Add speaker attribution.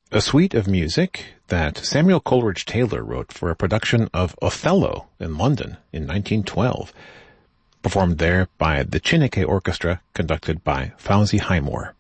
Speaker 1: a suite of music that Samuel Coleridge Taylor wrote for a production of Othello in London in 1912, performed there by the Chineke Orchestra, conducted by Fawzi Highmore.